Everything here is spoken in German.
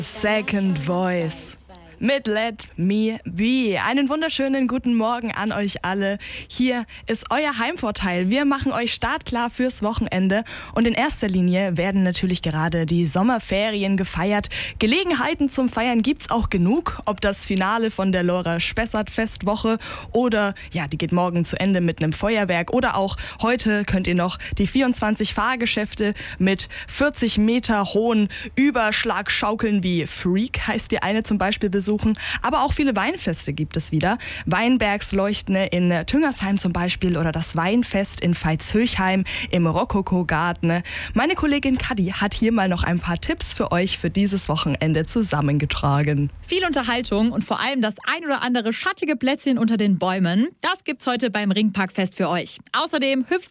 Second Voice mit Let Me Be. Einen wunderschönen guten Morgen an euch alle. Hier ist euer Heimvorteil. Wir machen euch startklar fürs Wochenende. Und in erster Linie werden natürlich gerade die Sommerferien gefeiert. Gelegenheiten zum Feiern gibt's auch genug. Ob das Finale von der Lora Spessart Festwoche oder, die geht morgen zu Ende mit einem Feuerwerk. Oder auch heute könnt ihr noch die 24 Fahrgeschäfte mit 40 Meter hohen Überschlagschaukeln wie Freak heißt die eine zum Beispiel besuchen. Aber auch viele Weinfeste gibt es wieder. Weinbergsleuchten in Tüngersheim zum Beispiel oder das Weinfest in Veitshöchheim im Rokoko-Garten. Meine Kollegin Kadi hat hier mal noch ein paar Tipps für euch für dieses Wochenende zusammengetragen. Viel Unterhaltung und vor allem das ein oder andere schattige Plätzchen unter den Bäumen. Das gibt's heute beim Ringparkfest für euch. Außerdem hüpft